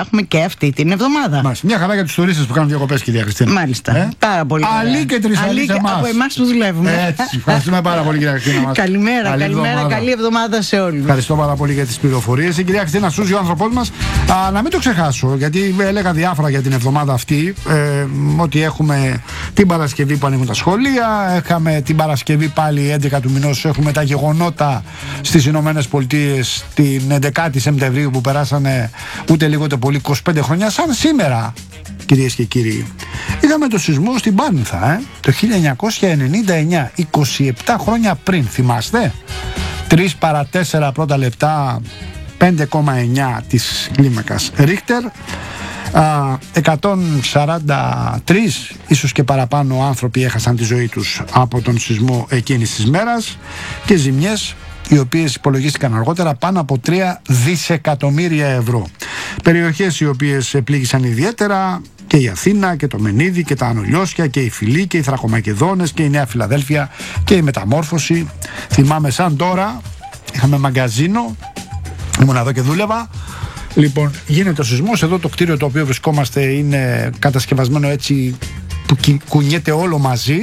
έχουμε και αυτή την εβδομάδα. Μάλιστα. Μια χαρά για τους τουρίστες που κάνουν διακοπές, κυρία Χριστίνα. Μάλιστα. Πάρα πολύ. Αλλή και τρισαλή σε εμάς. Από εμάς που δουλεύουμε. Έτσι. Ευχαριστούμε πάρα πολύ, κυρία Χριστίνα. Καλημέρα, καλή εβδομάδα σε όλους. Ευχαριστώ πάρα πολύ για τις πληροφορίες. Η κυρία Χριστίνα Σούζη, ο άνθρωπός μας. Να μην το ξεχάσω, γιατί έλεγα διάφορα για την εβδομάδα αυτή. Ότι έχουμε την Παρασκευή που ανοίγουν τα σχολεία. Είχαμε την Παρασκευή πάλι 11 του μηνός. Έχουμε τα γεγονότα στις Ηνωμένες Πολιτείες την 11η Σεπτεμβρίου που περάσανε ούτε λίγο ούτε πολύ 25 χρόνια. Σαν σήμερα, κυρίες και κύριοι, είχαμε το σεισμό στην Πάρνηθα το 1999, 27 χρόνια πριν. Θυμάστε? 3 παρά 4 πρώτα λεπτά, 5,9 της κλίμακας Ρίχτερ. 143 ίσως και παραπάνω άνθρωποι έχασαν τη ζωή τους από τον σεισμό εκείνης της μέρας και ζημιές οι οποίες υπολογίστηκαν αργότερα πάνω από 3 δισεκατομμύρια ευρώ. Περιοχές οι οποίες πλήγησαν ιδιαίτερα και η Αθήνα και το Μενίδη και τα Ανολιώσια και η Φυλή και οι Θρακομακεδόνες και η Νέα Φιλαδέλφια και η Μεταμόρφωση. Θυμάμαι σαν τώρα, είχαμε μαγκαζίνο, ήμουν εδώ και δούλευα. Λοιπόν, γίνεται ο σεισμός. Εδώ το κτίριο το οποίο βρισκόμαστε είναι κατασκευασμένο έτσι που κουνιέται όλο μαζί.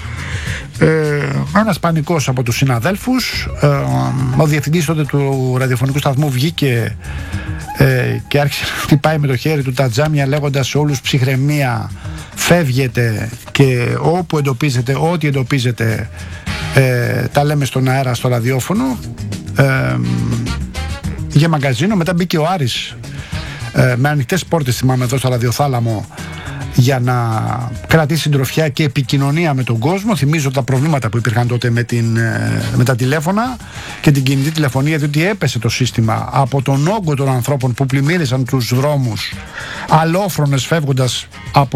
Ένας πανικός από τους συναδέλφους. Ο διευθυντής τότε του ραδιοφωνικού σταθμού βγήκε και άρχισε να χτυπάει με το χέρι του τα τζάμια λέγοντας σε όλους ψυχραιμία, φεύγετε και όπου εντοπίζετε, ό,τι εντοπίζετε τα λέμε στον αέρα στο ραδιόφωνο. Για μαγκαζίνο. Μετά μπήκε ο Άρης με ανοιχτές πόρτες, θυμάμαι, εδώ στο ραδιοθάλαμο για να κρατήσει συντροφιά και επικοινωνία με τον κόσμο. Θυμίζω τα προβλήματα που υπήρχαν τότε με τα τηλέφωνα και την κινητή τηλεφωνία, διότι έπεσε το σύστημα από τον όγκο των ανθρώπων που πλημμύρισαν τους δρόμους αλλόφρονες φεύγοντας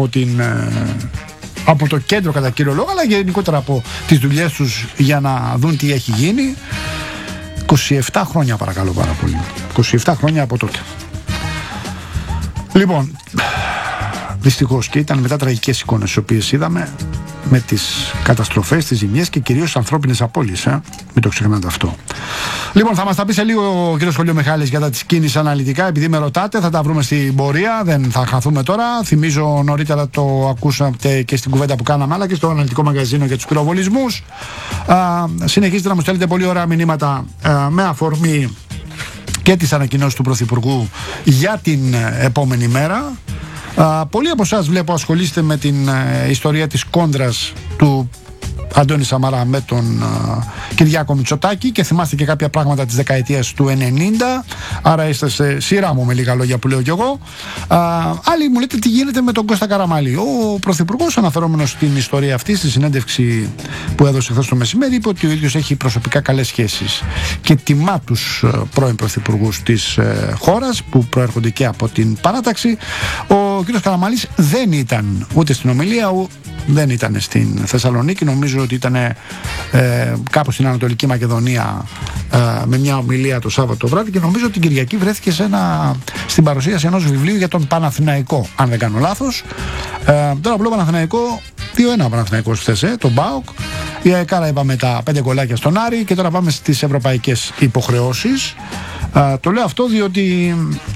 από το κέντρο κατά κύριο λόγο, αλλά γενικότερα από τις δουλειές τους για να δουν τι έχει γίνει. 27 χρόνια, παρακαλώ πάρα πολύ. 27 χρόνια από τότε. Λοιπόν, δυστυχώς και ήταν μετά τραγικές εικόνες τις οποίες είδαμε με τις καταστροφές, τις ζημιές και κυρίως ανθρώπινες απώλειες. Μην το ξεχνάτε αυτό. Λοιπόν, θα μας τα πει σε λίγο ο κ. Σχολείο Μιχάλης για τα της κίνησης αναλυτικά. Επειδή με ρωτάτε, θα τα βρούμε στην πορεία. Δεν θα χαθούμε τώρα. Θυμίζω νωρίτερα το ακούσατε και στην κουβέντα που κάναμε, αλλά και στο αναλυτικό μαγαζίνο για τους πυροβολισμούς. Συνεχίζετε να μου στέλνετε πολύ ωραία μηνύματα με αφορμή και τις ανακοινώσεις του Πρωθυπουργού για την επόμενη μέρα. Πολλοί από εσάς βλέπω ασχολείστε με την ιστορία της κόντρας του Αντώνη Σαμαρά με τον Κυριάκο Μητσοτάκη και θυμάστε και κάποια πράγματα της δεκαετίας του 90, άρα είστε σε σειρά μου με λίγα λόγια που λέω κι εγώ. Άλλοι μου λέτε τι γίνεται με τον Κώστα Καραμανλή. Ο Πρωθυπουργός, αναφερόμενος στην ιστορία αυτή, στη συνέντευξη που έδωσε χθες το μεσημέρι, είπε ότι ο ίδιος έχει προσωπικά καλές σχέσεις και τιμά τους πρώην πρωθυπουργούς της χώρας που προέρχονται και από την παράταξη. Ο κ. Καραμανλής δεν ήταν ούτε στην ομιλία, δεν ήταν στην Θεσσαλονίκη, νομίζω ότι ήταν κάπου στην Ανατολική Μακεδονία με μια ομιλία το Σάββατο βράδυ και νομίζω ότι την Κυριακή βρέθηκε στην παρουσίαση ενός βιβλίου για τον Παναθηναϊκό, αν δεν κάνω λάθος. Τώρα απλό Παναθηναϊκό, 2-1 ο Παναθηναϊκός χθες, τον ΠΑΟΚ. Η ΑΕΚΑΡΑ είπαμε τα 5 γκολάκια στον Άρη και τώρα πάμε στις ευρωπαϊκές υποχρεώσεις. Το λέω αυτό διότι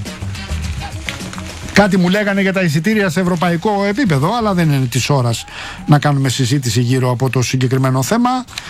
κάτι μου λέγανε για τα εισιτήρια σε ευρωπαϊκό επίπεδο, αλλά δεν είναι της ώρας να κάνουμε συζήτηση γύρω από το συγκεκριμένο θέμα.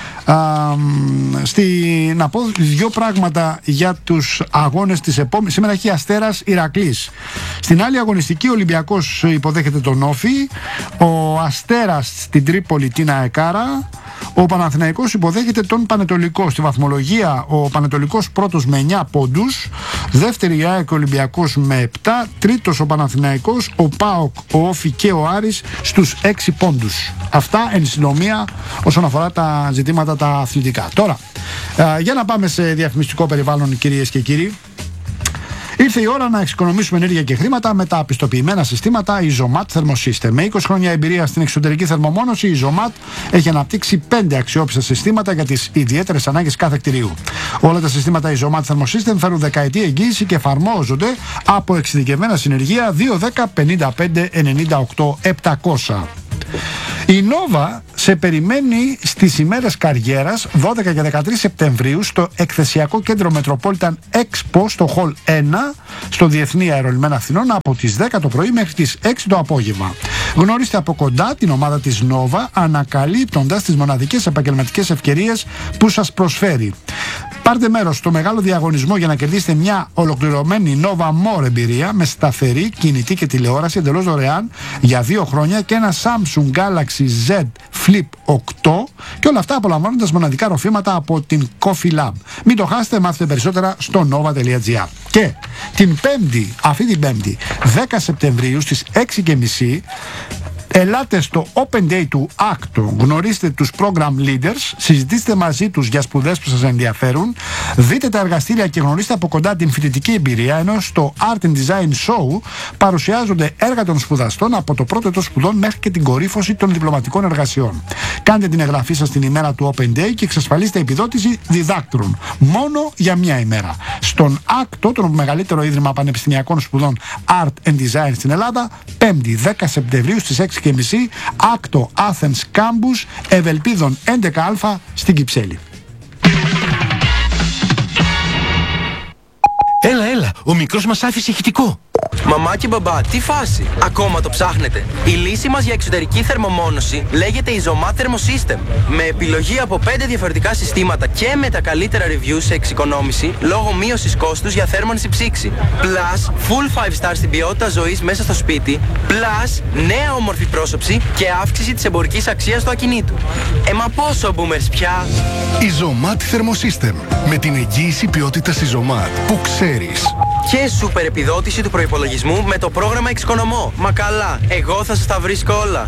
Να πω δύο πράγματα για τους αγώνες της επόμενης. Σήμερα έχει Αστέρας Ηρακλής. Στην άλλη αγωνιστική ο Ολυμπιακός υποδέχεται τον Όφη, ο Αστέρας στην Τρίπολη την ΑΕΚΑΡΑ, ο Παναθηναϊκός υποδέχεται τον Πανετολικό. Στη βαθμολογία ο Πανετολικός πρώτος με 9 πόντους, δεύτερη η ΑΕΚ Ολυμπιακός με 7, τρίτος ο Παναθηναϊκός, ο ΠΑΟΚ, ο Όφη και ο Άρης στους 6 πόντους. Αυτά εν συντομία όσον αφορά τα ζητήματα τα αθλητικά. Τώρα, για να πάμε σε διαφημιστικό περιβάλλον, κυρίες και κύριοι. Ήρθε η ώρα να εξοικονομήσουμε ενέργεια και χρήματα με τα πιστοποιημένα συστήματα Isomat Thermosystem. Με 20 χρόνια εμπειρία στην εξωτερική θερμομόνωση, η Isomat έχει αναπτύξει 5 αξιόπιστα συστήματα για τις ιδιαίτερες ανάγκες κάθε κτηρίου. Όλα τα συστήματα Isomat Thermosystem φέρουν δεκαετή εγγύηση και εφαρμόζονται από εξειδικευμένα συνεργεία 210 55 98 700. Η Νόβα σε περιμένει στις ημέρες καριέρας 12 και 13 Σεπτεμβρίου στο εκθεσιακό κέντρο Metropolitan Expo στο Hall 1 στο Διεθνή Αερολιμένα Αθηνών από τις 10 το πρωί μέχρι τις 6 το απόγευμα. Γνωρίστε από κοντά την ομάδα της Νόβα ανακαλύπτοντας τις μοναδικές επαγγελματικές ευκαιρίες που σας προσφέρει. Πάρτε μέρος στο μεγάλο διαγωνισμό για να κερδίσετε μια ολοκληρωμένη Nova More εμπειρία με σταθερή, κινητή και τηλεόραση εντελώς δωρεάν για 2 χρόνια και ένα Samsung Galaxy Z Flip 8 και όλα αυτά απολαμβάνοντας μοναδικά ροφήματα από την Coffee Lab. Μην το χάσετε, μάθετε περισσότερα στο nova.gr. Και αυτή την Πέμπτη, 10 Σεπτεμβρίου στις 6:30 ελάτε στο Open Day του ACTO, γνωρίστε τους Program Leaders, συζητήστε μαζί τους για σπουδές που σας ενδιαφέρουν, δείτε τα εργαστήρια και γνωρίστε από κοντά την φοιτητική εμπειρία, ενώ στο Art and Design Show παρουσιάζονται έργα των σπουδαστών από το πρώτο έτος σπουδών μέχρι και την κορύφωση των διπλωματικών εργασιών. Κάντε την εγγραφή σας την ημέρα του Open Day και εξασφαλίστε επιδότηση διδάκτρων, μόνο για μια ημέρα. Στον ACTO, το μεγαλύτερο ίδρυμα πανεπιστημιακών σπουδών Art and Design στην Ελλάδα, 5η 10 Σεπτεμβρίου στις 6:30, ACTO Athens Campus, Ευελπίδων 11α στην Κυψέλη. Έλα, ο μικρός μας άφησε ηχητικό. Μαμά και μπαμπά, τι φάση! Ακόμα το ψάχνετε? Η λύση μας για εξωτερική θερμομόνωση λέγεται Isomat Thermosystem. Με επιλογή από 5 διαφορετικά συστήματα και με τα καλύτερα reviews σε εξοικονόμηση λόγω μείωσης κόστους για θέρμανση ψήξη. Plus, full 5 stars στην ποιότητα ζωής μέσα στο σπίτι. Plus, νέα όμορφη πρόσωψη και αύξηση της εμπορικής αξίας του ακινήτου. Μα πόσο boomers πια! Isomat Thermosystem. Με την εγγύηση ποιότητας Isomat που ξέρεις. Και σούπερ επιδότηση του προϋπολογισμού με το πρόγραμμα Εξοικονομώ. Μα καλά, εγώ θα σας τα βρίσκω όλα.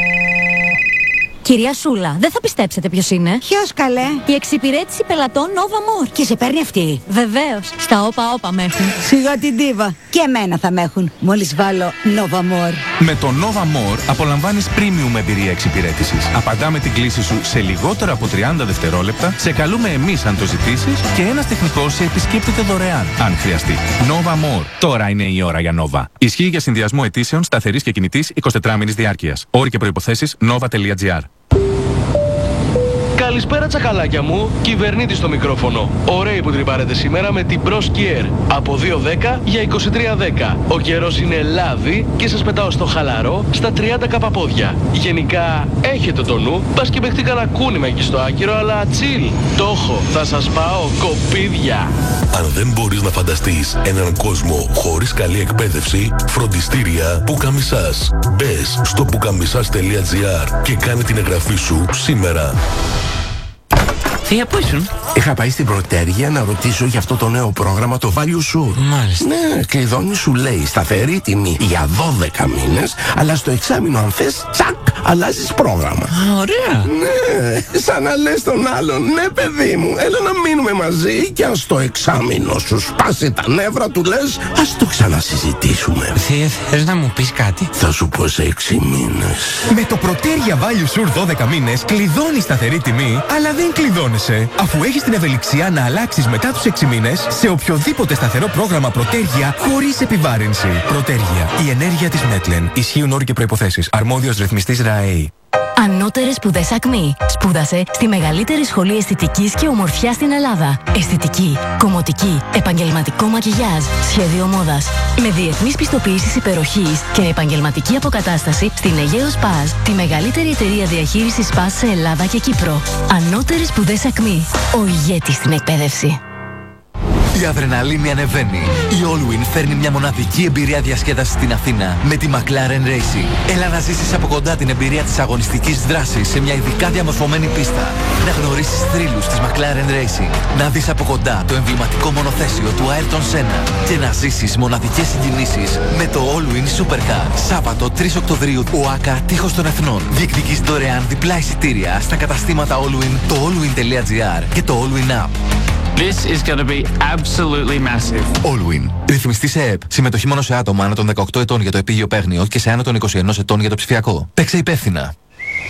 Κυρία Σούλα, δεν θα πιστέψετε ποιος είναι. Ποιος καλέ? Η εξυπηρέτηση πελατών Nova More. Και σε παίρνει αυτή? Βεβαίως, στα όπα με έχουν. Σιγά την τίβα. Και εμένα θα με έχουν, μόλις βάλω Nova More. Με το Nova More απολαμβάνεις premium εμπειρία εξυπηρέτησης. Απαντάμε την κλήση σου σε λιγότερο από 30 δευτερόλεπτα, σε καλούμε εμείς αν το ζητήσεις και ένας τεχνικός σε επισκέπτεται δωρεάν, αν χρειαστεί. Nova More. Τώρα είναι η ώρα για Nova. Ισχύει για συνδυασμό αιτήσεων σταθερής και κινητής 24 μήνης διάρκειας. Όροι και προϋποθέσεις nova.gr. Καλησπέρα τσακαλάκια μου, κυβερνήτης στο μικρόφωνο. Ωραίοι που τρυπάρετε σήμερα με την Pro Skier. Από 2.10 για 23.10. Ο καιρός είναι λάδι και σας πετάω στο χαλαρό στα 30 καπαπόδια. Γενικά έχετε το νου, πας και παιχτεί κανένα κούνημα εκεί στο άκυρο, αλλά chill. Το έχω, θα σας πάω κοπίδια. Αν δεν μπορείς να φανταστείς έναν κόσμο χωρίς καλή εκπαίδευση, φροντιστήρια Πουκαμισάς. Μπες στο pukamisas.gr και κάνε την εγγραφή σου σήμερα. Θεία, πού ήσουν? Είχα πάει στην Πρωτέργεια να ρωτήσω για αυτό το νέο πρόγραμμα, το Value Sure. Μάλιστα. Ναι, κλειδώνει, σου λέει σταθερή τιμή για 12 μήνες, αλλά στο εξάμηνο αν θες, τσακ, αλλάζεις πρόγραμμα. Ωραία. Ναι, σαν να λες τον άλλον, ναι παιδί μου, έλα να μείνουμε μαζί και αν στο εξάμηνο σου σπάσει τα νεύρα του λες, ας το ξανασυζητήσουμε. Θεία, θες να μου πεις κάτι? Θα σου πω σε 6 μήνες. Με το Πρωτέργεια Value Sure 12 μήνες κλειδώνεις σταθερή τιμή, αλλά δεν κλειδώνεσαι, αφού έχεις την ευελιξία να αλλάξεις μετά τους 6 μήνες σε οποιοδήποτε σταθερό πρόγραμμα Πρωτέργεια χωρίς επιβάρυνση. Πρωτέργεια. Η ενέργεια της Μέτλεν. Ισχύουν όροι και προϋποθέσεις. Αρμόδιος ρυθμιστής ΡΑΕΗ. Ανώτερες σπουδές ΑΚΜΗ. Σπούδασε στη μεγαλύτερη σχολή αισθητικής και ομορφιάς στην Ελλάδα. Αισθητική, κομμωτική, επαγγελματικό μακιγιάζ, σχέδιο μόδας. Με διεθνείς πιστοποιήσεις υπεροχής και επαγγελματική αποκατάσταση στην Αιγαίο Σπαζ, τη μεγαλύτερη εταιρεία διαχείρισης Σπαζ σε Ελλάδα και Κύπρο. Ανώτερες σπουδές ΑΚΜΗ. Ο ηγέτης στην εκπαίδευση. Η αδρεναλίνη ανεβαίνει. Η Allwyn φέρνει μια μοναδική εμπειρία διασκέδασης στην Αθήνα με τη McLaren Racing. Έλα να ζήσεις από κοντά την εμπειρία της αγωνιστικής δράσης σε μια ειδικά διαμορφωμένη πίστα. Να γνωρίσεις θρύλους της McLaren Racing. Να δεις από κοντά το εμβληματικό μονοθέσιο του Ayrton Senna. Και να ζήσεις μοναδικές συγκινήσεις με το Allwyn Supercar. Σάββατο 3 Οκτωβρίου, ο ΆΚΑ Τείχος των Εθνών. Διεκδικείς δωρεάν διπλά εισιτήρια στα καταστήματα Allwyn, το allwyn.gr και το Allwyn App. This is going to be absolutely massive. Allwyn. Ρυθμιστή σε ΕΕΠ. Συμμετοχή μόνο σε άτομα άνω των 18 ετών για το επίγειο παίγνιο και σε άνω των 21 ετών για το ψηφιακό. Παίξε υπεύθυνα.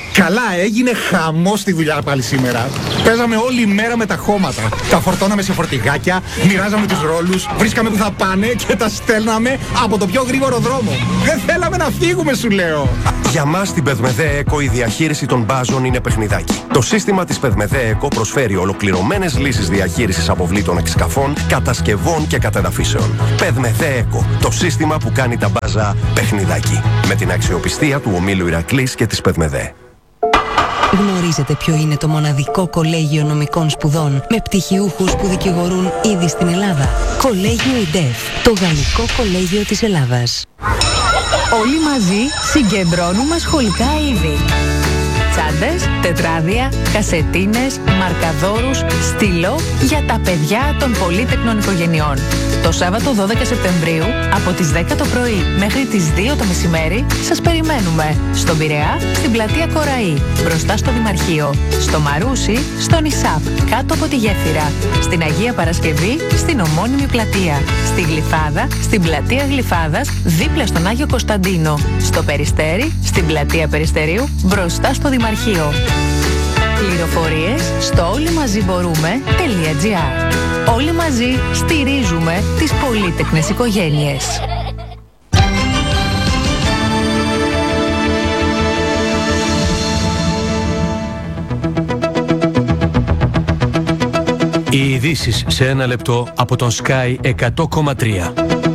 Καλά, έγινε χαμός στη δουλειά πάλι σήμερα. Παίζαμε όλη μέρα με τα χώματα. Τα φορτώναμε σε φορτηγάκια, μοιράζαμε τους ρόλους, βρίσκαμε που θα πάνε και τα στέλναμε από το πιο γρήγορο δρόμο. Δεν θέλαμε να φύγουμε, σου λέω. Για μας στην Πεδμεδέ Eco η διαχείριση των μπάζων είναι παιχνιδάκι. Το σύστημα της Πεδμεδέ Eco προσφέρει ολοκληρωμένες λύσεις διαχείρισης αποβλήτων εξκαφών, κατασκευών και κατεδαφίσεων. Πεδμεδέ Eco, το σύστημα που κάνει τα μπάζα παιχνιδάκι. Με την αξιοπιστία του ομίλου Ηρακλής και της Πεδμεδέ. Γνωρίζετε ποιο είναι το μοναδικό κολέγιο νομικών σπουδών με πτυχιούχους που δικηγορούν ήδη στην Ελλάδα? Κολέγιο ΙΝΤΕΦ, το γαλλικό κολέγιο της Ελλάδας. Όλοι μαζί συγκεντρώνουμε σχολικά είδη. Τσάντες, τετράδια, κασετίνες, μαρκαδόρους, στυλό για τα παιδιά των πολύτεκνων οικογενειών. Το Σάββατο 12 Σεπτεμβρίου από τις 10 το πρωί μέχρι τις 2 το μεσημέρι σας περιμένουμε στον Πειραιά, στην πλατεία Κοραή, μπροστά στο Δημαρχείο, στο Μαρούσι, στον Ισάπ, κάτω από τη Γέφυρα, στην Αγία Παρασκευή, στην ομώνυμη πλατεία, στη Γλυφάδα, στην πλατεία Γλυφάδας, δίπλα στον Άγιο Κωνσταντίνο, στο Περιστέρι, στην πλατεία Περιστερίου, μπροστά στο Δημαρχείο. Πληροφορίες στο όλοιμαζιμπορούμε.gr. Όλοι μαζί στηρίζουμε τις πολύτεκνες οικογένειες. Οι ειδήσεις σε ένα λεπτό από τον Sky 100,3.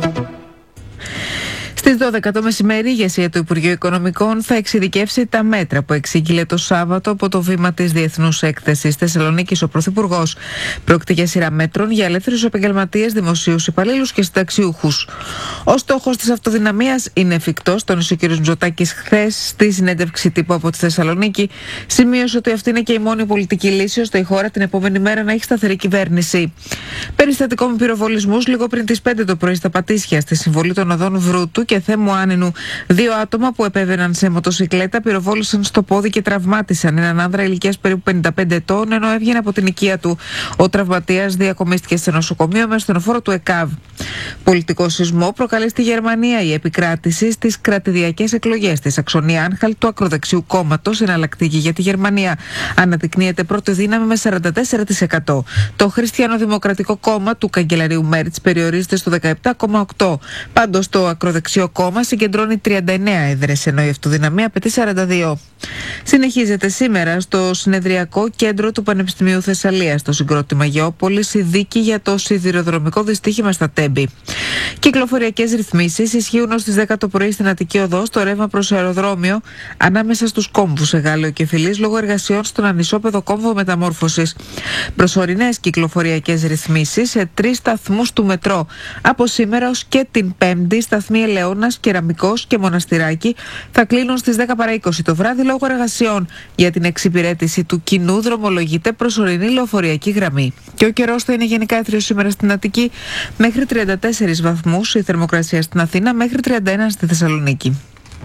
Στις 12 το μεσημέρι, η ηγεσία του Υπουργείου Οικονομικών θα εξειδικεύσει τα μέτρα που εξήγηλε το Σάββατο από το βήμα της Διεθνούς Έκθεσης Θεσσαλονίκης ο Πρωθυπουργός. Πρόκειται για σειρά μέτρων για ελεύθερους επαγγελματίες, δημοσίους υπαλλήλους και συνταξιούχους. Ο στόχος της αυτοδυναμίας είναι εφικτός, τόνισε ο κ. Μητσοτάκης χθες στη συνέντευξη τύπου από τη Θεσσαλονίκη. Σημείωσε ότι αυτή είναι και η μόνη πολιτική λύση ώστε η χώρα την επόμενη μέρα να έχει σταθερή κυβέρνηση. Περιστατικό με πυροβολισμούς λίγο πριν τις 5 το πρωί στα Πατήσια, στη συμβολή των οδών Βρούτου και Θέμου Άνενου. 2 άτομα που επέβαιναν σε μοτοσικλέτα πυροβόλησαν στο πόδι και τραυμάτισαν έναν άνδρα ηλικίας περίπου 55 ετών, ενώ έβγαινε από την οικία του. Ο τραυματίας διακομίστηκε σε νοσοκομείο με στενοφόρο του ΕΚΑΒ. Πολιτικό σεισμό προκαλεί στη Γερμανία η επικράτηση στις κρατηδιακές εκλογές της Σαξονία-Άνχαλτ του ακροδεξιού κόμματος, εναλλακτική για τη Γερμανία. Αναδεικνύεται πρώτη δύναμη με 44%. Το Χριστιανοδημοκρατικό κόμμα του καγκελαρίου Μέρτς περιορίζεται στο 17,8%. Πάντως το ακροδεξιό κόμμα συγκεντρώνει 39 έδρες, ενώ η αυτοδυναμία απαιτεί 42. Συνεχίζεται σήμερα στο συνεδριακό κέντρο του Πανεπιστημίου Θεσσαλίας, στο συγκρότημα Γεώπολης, η δίκη για το σιδηροδρομικό δυστύχημα στα Τέμπη. Κυκλοφοριακές ρυθμίσεις ισχύουν ως τις 10 το πρωί στην Αττική Οδό, στο ρεύμα προς αεροδρόμιο, ανάμεσα στους κόμβους Εγάλεο και Φιλής, λόγω εργασιών στον ανισόπεδο κόμβο μεταμόρφωσης. Προσωρινές κυκλοφοριακές ρυθμίσεις σε 3 σταθμούς του μετρό. Από σήμερα ως και την Πέμπτη, σταθμοί Ελαιώνας, Κεραμικός και Μοναστηράκι θα κλείνουν στις 10 παρά 20 το βράδυ λόγω εργασιών. Για την εξυπηρέτηση του κοινού δρομολογείται προσωρινή λεωφοριακή γραμμή. Και ο καιρός θα είναι γενικά έθριος σήμερα στην Αττική, μέχρι 34 βαθμούς, η θερμοκρασία στην Αθήνα μέχρι 31 στη Θεσσαλονίκη.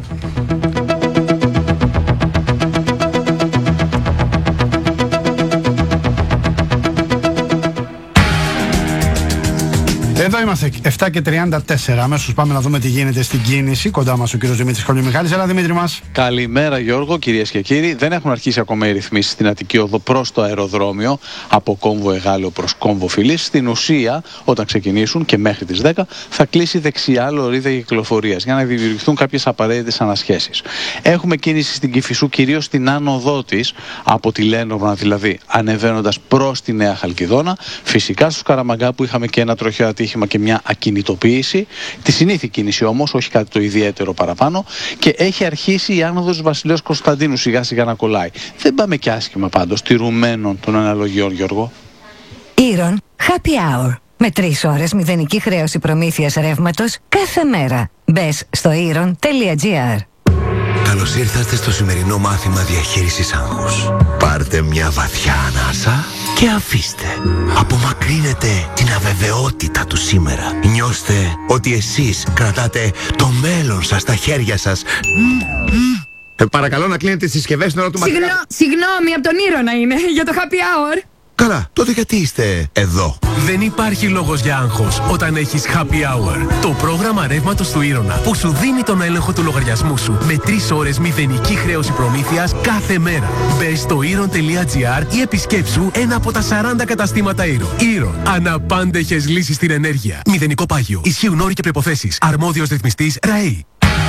Εδώ είμαστε, 7 και 34. Αμέσως πάμε να δούμε τι γίνεται στην κίνηση. Κοντά μας ο κύριος Δημήτρης Χολιομιχάλης. Έλα, Δημήτρη μας. Καλημέρα, Γιώργο, κυρίες και κύριοι. Δεν έχουν αρχίσει ακόμα οι ρυθμίσεις στην Αττική Οδό προς το αεροδρόμιο, από κόμβο Εγάλεο προς κόμβο Φιλής. Στην ουσία, όταν ξεκινήσουν και μέχρι τις 10, θα κλείσει δεξιά λωρίδα κυκλοφορίας για να δημιουργηθούν κάποιες απαραίτητες ανασχέσεις. Έχουμε κίνηση στην Κηφισού, κυρίως στην άνοδό της, από τη Λένορα δηλαδή, ανεβαίνοντας προς τη Νέα Χαλκιδόνα. Φυσικά στους Καραμαγκά που είχαμε και ένα τροχαίο ατύχημα και μια ακινητοποίηση. Τη συνήθη κίνηση όμως, όχι κάτι το ιδιαίτερο παραπάνω. Και έχει αρχίσει η άνοδος Βασιλέως Κωνσταντίνου σιγά σιγά να κολλάει. Δεν πάμε και άσχημα πάντως, τηρουμένων των αναλογιών, Γιώργο. Ήρων Happy Hour. Με 3 ώρες μηδενική χρέωση προμήθειας ρεύματος κάθε μέρα. Μπες στο iron.gr. Καλώς ήρθατε στο σημερινό μάθημα διαχείρισης άγχους. Πάρτε μια βαθιά ανάσα και αφήστε. Απομακρύνετε την αβεβαιότητα του σήμερα. Νιώστε ότι εσείς κρατάτε το μέλλον σας στα χέρια σας. Παρακαλώ να κλείνετε τις συσκευές στην ώρα του μαθήματος. Συγγνώμη, από τον Ήρωνα είναι, για το happy hour. Καλά, τότε γιατί είστε εδώ? Δεν υπάρχει λόγος για άγχος όταν έχεις Happy Hour. Το πρόγραμμα ρεύματος του Ήρωνα που σου δίνει τον έλεγχο του λογαριασμού σου με 3 ώρες μηδενική χρέωση προμήθειας κάθε μέρα. Μπες στο Iron.gr ή επισκέψου ένα από τα 40 καταστήματα Iron. Iron. Αναπάντεχες λύσεις στην ενέργεια. Μηδενικό πάγιο. Ισχύουν όροι και προϋποθέσεις. Αρμόδιος ρυθμιστής ΡΑΗ.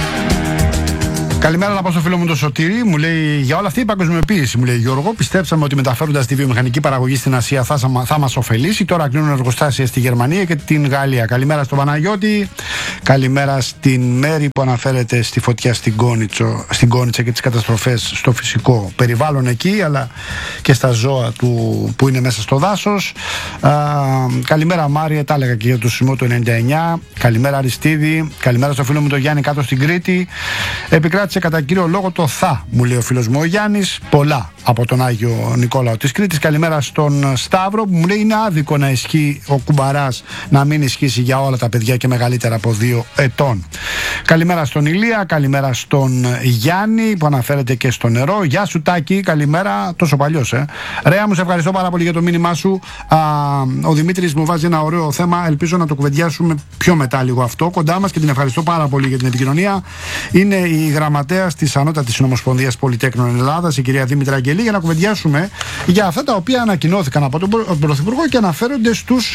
Καλημέρα να πω στο φίλο μου τον Σωτήρη. Μου λέει για όλα αυτή η παγκοσμιοποίηση. Μου λέει Γιώργο, πιστέψαμε ότι μεταφέροντας τη βιομηχανική παραγωγή στην Ασία θα μας ωφελήσει. Τώρα κλείνουν εργοστάσια στη Γερμανία και την Γαλλία. Καλημέρα στον Παναγιώτη. Καλημέρα στην Μέρη που αναφέρεται στη φωτιά στην Κόνιτσα και τις καταστροφές στο φυσικό περιβάλλον εκεί, αλλά και στα ζώα που είναι μέσα στο δάσος. Καλημέρα Μάρια, τα έλεγα και για το σεισμό του 99. Καλημέρα Αριστίδη. Καλημέρα στο φίλο μου τον Γιάννη κάτω στην Κρήτη. Επικράτησε κατά κύριο λόγο το θα, μου λέει ο φίλος μου ο Γιάννης. Πολλά από τον Άγιο Νικόλαο της Κρήτης. Καλημέρα στον Σταύρο που μου λέει είναι άδικο να ισχύει ο κουμπαράς, να μην ισχύσει για όλα τα παιδιά και μεγαλύτερα από 2 ετών. Καλημέρα στον Ηλία, καλημέρα στον Γιάννη που αναφέρεται και στο νερό. Γεια σου Τάκη, καλημέρα, τόσο παλιός Ρέα μου, σε ευχαριστώ πάρα πολύ για το μήνυμά σου. Ο Δημήτρης μου βάζει ένα ωραίο θέμα, ελπίζω να το κουβεντιάσουμε πιο μετά λίγο αυτό κοντά μας και την ευχαριστώ πάρα πολύ για την επικοινωνία. Είναι η γραμματέας της Ανώτατης Συνομοσπονδίας Πολυτέκνων Ελλάδας, η κυρία Δήμητρα Αγγελή, για να κουβεντιάσουμε για αυτά τα οποία ανακοινώθηκαν από τον Πρωθυπουργό και αναφέρονται στους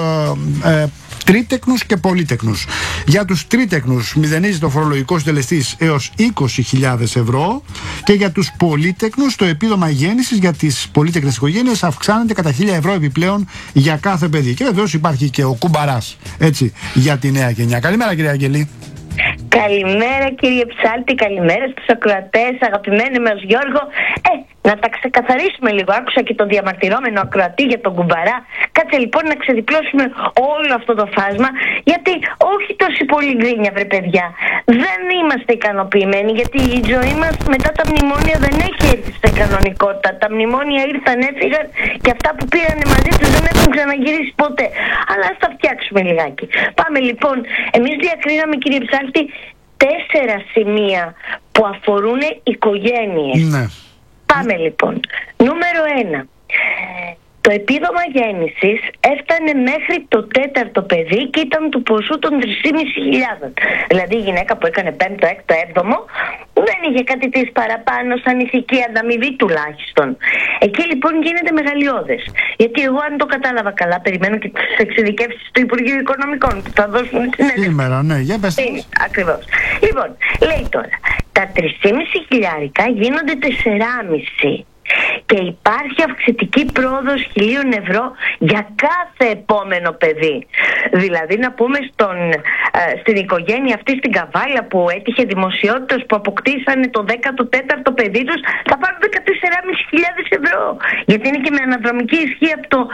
τρίτεκνους και πολύτεκνους. Για τους τρίτεκνους μηδενίζει το φορολογικό συντελεστής έως 20.000 ευρώ και για τους πολύτεκνους το επίδομα γέννησης για τις πολύτεκνες οικογένειες αυξάνεται κατά 1.000 ευρώ επιπλέον για κάθε παιδί. Και βεβαίως υπάρχει και ο κουμπαράς, έτσι, για τη νέα γενιά. Καλημέρα κυρία Αγγελή. Καλημέρα κύριε Ψάλτη, καλημέρα στους ακροατές, αγαπημένοι μας Γιώργο. Να τα ξεκαθαρίσουμε λίγο. Άκουσα και τον διαμαρτυρόμενο ακροατή για τον κουμπαρά. Κάτσε λοιπόν να ξεδιπλώσουμε όλο αυτό το φάσμα, γιατί όχι τόση πολύ γκρίνια βρε παιδιά. Δεν είμαστε ικανοποιημένοι, γιατί η ζωή μας μετά τα μνημόνια δεν έχει έρθει στην κανονικότητα. Τα μνημόνια ήρθαν, έφυγαν και αυτά που πήραν μαζί τους δεν έχουν ξαναγυρίσει ποτέ. Αλλά ας τα φτιάξουμε λιγάκι. Πάμε λοιπόν. Εμείς διακρίναμε κύριε Ψάλτη 4 σημεία που αφορούν οικογένειες. Ναι. Πάμε λοιπόν. Νούμερο 1. Το επίδομα γέννησης έφτανε μέχρι το 4ο παιδί και ήταν του ποσού των 3.500. Δηλαδή η γυναίκα που έκανε 5ο, 6ο, 7ο δεν είχε κάτι της παραπάνω σαν ηθική ανταμοιβή τουλάχιστον. Εκεί λοιπόν γίνεται μεγαλειώδες. Γιατί εγώ αν το κατάλαβα καλά, περιμένω και τις εξειδικεύσεις του Υπουργείου Οικονομικών που θα δώσουν συνέντευξη. Σήμερα, ναι, για πες. Ακριβώς. Λοιπόν, λέει τώρα, τα 3.500 γίνονται 4,5. Και υπάρχει αυξητική πρόοδος 1.000 ευρώ για κάθε επόμενο παιδί. Δηλαδή να πούμε στην οικογένεια αυτή στην Καβάλα που έτυχε δημοσιότητας που αποκτήσανε το 14ο παιδί τους, θα πάρουν 14.500 ευρώ. Γιατί είναι και με αναδρομική ισχύ από το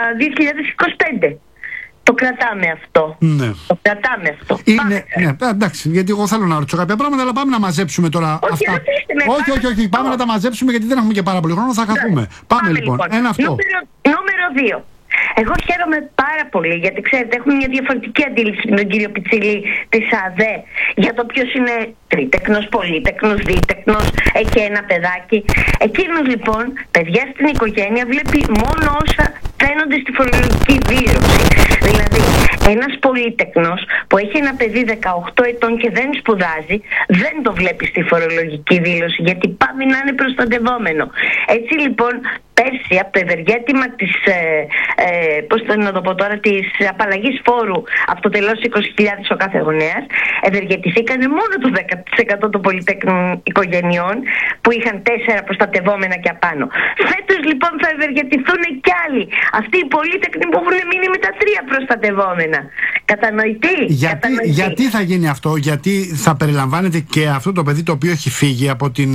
2025. Το κρατάμε αυτό. Ναι. Το κρατάμε αυτό. Είναι, ναι, εντάξει, γιατί εγώ θέλω να ρωτήσω κάποια πράγματα, αλλά πάμε να μαζέψουμε τώρα όχι, αυτά. Όχι, πάμε να τα μαζέψουμε γιατί δεν έχουμε και πάρα πολύ χρόνο, θα χαθούμε. Πάμε λοιπόν. Ένα αυτό. Νούμερο 2. Εγώ χαίρομαι πάρα πολύ γιατί ξέρετε έχουμε μια διαφορετική αντίληψη με τον κύριο Πιτσιλή της ΑΔΕ για το ποιος είναι τρίτεκνος, πολύτεκνος, δίτεκνος, έχει ένα παιδάκι. Εκείνος λοιπόν, παιδιά στην οικογένεια, βλέπει μόνο όσα φαίνονται στη φορολογική δήλωση. Δηλαδή ένας πολύτεκνος που έχει ένα παιδί 18 ετών και δεν σπουδάζει δεν το βλέπει στη φορολογική δήλωση γιατί πάμε να είναι προστατευόμενο. Έτσι λοιπόν πέρσι από το ευεργέτημα της, της απαλλαγής φόρου αυτοτελώς 20.000 ο κάθε γονέας, ευεργετηθήκανε μόνο το 10% των πολυτέκνων οικογενειών που είχαν 4 προστατευόμενα και απάνω. Φέτος λοιπόν θα ευεργετηθούν κι άλλοι. Αυτοί οι πολύτεκνοι που έχουν μείνει με τα 3 προστατευόμενα. Κατανοητή. Γιατί θα γίνει αυτό, γιατί θα περιλαμβάνεται και αυτό το παιδί το οποίο έχει φύγει από την...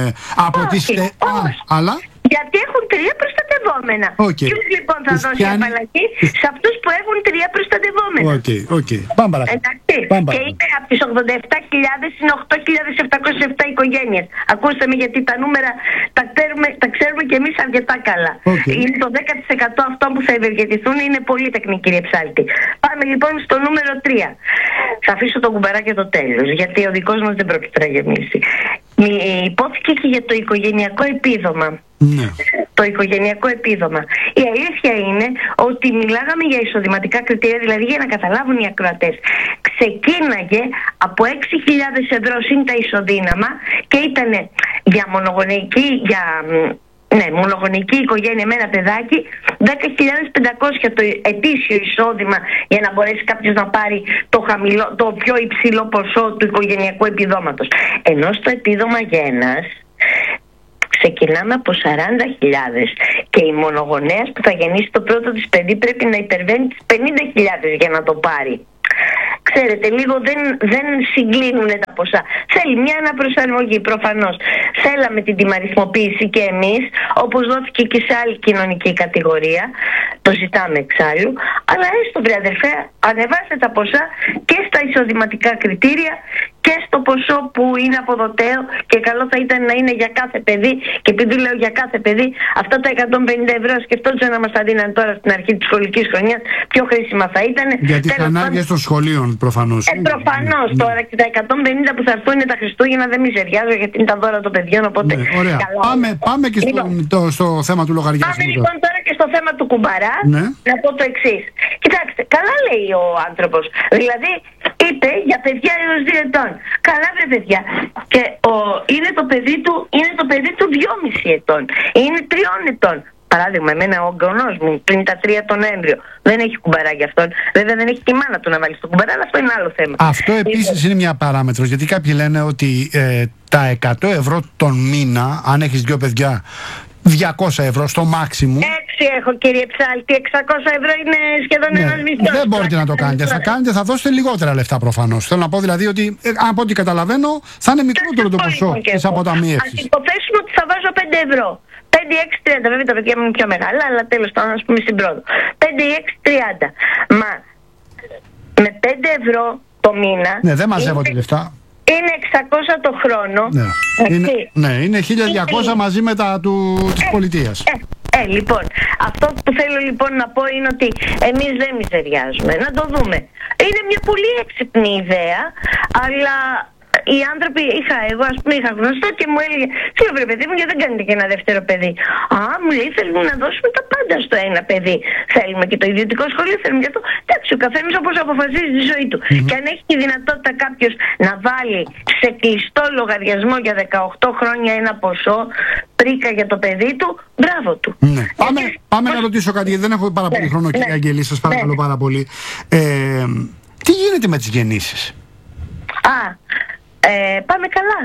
αλλά... Γιατί έχουν 3 προστατευόμενα. Ποιος λοιπόν θα δώσει απαλλαγή σε αυτούς που έχουν 3 προστατευόμενα. Πάμε παρακάτω. Και είναι από τις 87.000 είναι 8.707 οικογένειες. Ακούστε με γιατί τα νούμερα τα ξέρουμε και εμείς αρκετά καλά. Είναι το 10% αυτών που θα ευεργετηθούν είναι πολύτεκνοι κύριε Ψάλτη. Πάμε λοιπόν στο νούμερο 3. Θα αφήσω τον κουμπαρά και το τέλος γιατί ο δικός μας δεν πρόκειται να γεμίσει. Υπόθηκε και για το οικογενειακό επίδομα. Ναι. Το οικογενειακό επίδομα. Η αλήθεια είναι ότι μιλάγαμε για εισοδηματικά κριτήρια, δηλαδή για να καταλάβουν οι ακροατές. Ξεκίναγε από 6.000 ευρώ συν τα ισοδύναμα και ήταν για μονογονεϊκή οικογένεια με ένα παιδάκι 10.500 το ετήσιο εισόδημα για να μπορέσει κάποιος να πάρει το πιο υψηλό ποσό του οικογενειακού επιδόματος. Ενώ στο επίδομα γένας ξεκινάμε από 40.000 και η μονογονέας που θα γεννήσει το πρώτο της παιδί πρέπει να υπερβαίνει τις 50.000 για να το πάρει. Ξέρετε, λίγο δεν συγκλίνουν τα ποσά. Θέλει μια αναπροσαρμογή προφανώς. Θέλαμε την τιμαριθμοποίηση και εμείς, όπως δόθηκε και σε άλλη κοινωνική κατηγορία. Το ζητάμε εξάλλου. Αλλά έστω, βρε αδερφέ, ανεβάστε τα ποσά και στα εισοδηματικά κριτήρια και στο ποσό που είναι αποδοτέο, και καλό θα ήταν να είναι για κάθε παιδί. Και επειδή λέω για κάθε παιδί, αυτά τα 150 ευρώ σκεφτόντουσαν να μας τα δίναν τώρα στην αρχή της σχολικής χρονιάς, πιο χρήσιμα θα ήταν. Για τις ανάγκες των σχολείων προφανώς. Προφανώς τώρα, και τα 150 που θα έρθουν τα Χριστούγεννα δεν μιζεριάζω γιατί είναι τα δώρα των παιδιών, οπότε ωραία. Πάμε και στο θέμα του λογαριασμού. Πάμε λοιπόν τώρα και στο θέμα του κουμπαρά, να πω το εξής. Κοιτάξτε, καλά λέει ο άνθρωπος. Δηλαδή είπε για παιδιά έως 2 ετών. Καλά βρε παιδιά. Και είναι το παιδί του 2,5 ετών. Είναι 3 ετών. Παράδειγμα, εμένα ο εγγονός μου πριν τα 3 τον έμβριο δεν έχει κουμπαρά για αυτόν. Βέβαια δεν έχει και η μάνα του να βάλει στο κουμπαρά, αλλά αυτό είναι άλλο θέμα. Αυτό επίσης είναι μια παράμετρος, γιατί κάποιοι λένε ότι τα 100 ευρώ τον μήνα, αν έχεις 2 παιδιά, 200 ευρώ στο μάξιμου. 6 έχω, κύριε Ψάλτη, 600 ευρώ είναι σχεδόν ένας μισθός. Δεν μπορείτε να το κάνετε. Θα δώσετε λιγότερα λεφτά προφανώς. Θέλω να πω δηλαδή ότι, από ό,τι καταλαβαίνω, θα είναι μικρότερο το ποσό της αποταμίευσης. Ας υποθέσουμε ότι θα βάζω 5 ευρώ. 5, 6, 30. Βέβαια τα παιδιά μου είναι πιο μεγάλα, αλλά τέλος πάντων, ας πούμε στην πρώτη. 5, 6, 30. Μα με 5 ευρώ το μήνα. Ναι, δεν μαζεύονται λεφτά. Είναι 600 το χρόνο. Ναι, είναι 1.200 μαζί με τα της πολιτείας. Λοιπόν, αυτό που θέλω λοιπόν να πω είναι ότι εμείς δεν μιζεριάζουμε. Να το δούμε. Είναι μια πολύ έξυπνη ιδέα, αλλά οι άνθρωποι, είχα γνωστό και μου έλεγε: φίλο βρε παιδί μου, γιατί δεν κάνετε και ένα δεύτερο παιδί? Μου λέει, θέλουμε να δώσουμε τα πάντα στο ένα παιδί. Θέλουμε και το ιδιωτικό σχολείο, θέλουμε και αυτό. Εντάξει, ο καθένας όπως αποφασίζει τη ζωή του. Και αν έχει τη δυνατότητα κάποιος να βάλει σε κλειστό λογαριασμό για 18 χρόνια ένα ποσό πρίκα για το παιδί του, μπράβο του. Πάμε να ρωτήσω κάτι, γιατί δεν έχω πάρα πολύ χρόνο, κυρία Αγγελή, σας παρακαλώ πάρα πολύ. Τι γίνεται με τις γεννήσεις? Πάμε καλά.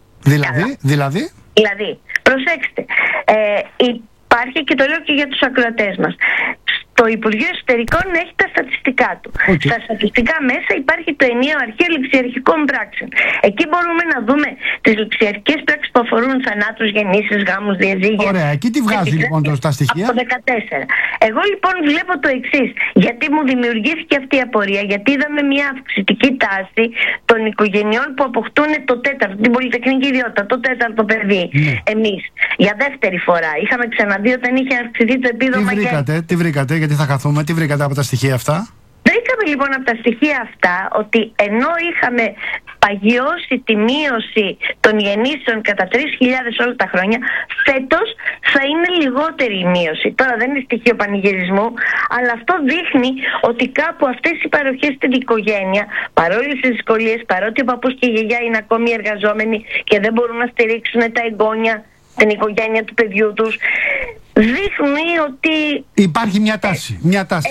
Δηλαδή, προσέξτε, υπάρχει, και το λέω και για τους ακροατές μας, το Υπουργείο Εσωτερικών έχει τα στατιστικά του. Στα στατιστικά μέσα υπάρχει το ενιαίο αρχείο ληψιαρχικών πράξεων. Εκεί μπορούμε να δούμε τις ληψιαρχικές πράξεις που αφορούν θανάτους, γεννήσεις, γάμους, διαζύγια. Ωραία, εκεί τι βγάζει λοιπόν τα στοιχεία? Από το 14. Εγώ λοιπόν βλέπω το εξής. Γιατί μου δημιουργήθηκε αυτή η απορία? Γιατί είδαμε μια αυξητική τάση των οικογενειών που αποκτούν το τέταρτο, την πολυτεχνική ιδιότητα, το τέταρτο παιδί. Εμείς για δεύτερη φορά. Είχαμε ξαναδεί όταν είχε αυξηθεί το επίδομα. Τι βρήκατε, γιατί θα χαθούμε, τι βρήκατε από τα στοιχεία αυτά? Βρήκαμε λοιπόν από τα στοιχεία αυτά ότι ενώ είχαμε παγιώσει τη μείωση των γεννήσεων κατά 3.000 όλα τα χρόνια, φέτος θα είναι λιγότερη η μείωση. Τώρα δεν είναι στοιχείο πανηγυρισμού, αλλά αυτό δείχνει ότι κάπου αυτές οι παροχές στην οικογένεια, παρόλες τις δυσκολίες, παρότι ο παππούς και η γιαγιά είναι ακόμη εργαζόμενοι και δεν μπορούν να στηρίξουν τα εγγόνια, την οικογένεια του παιδιού τους, δείχνει ότι υπάρχει μια τάση.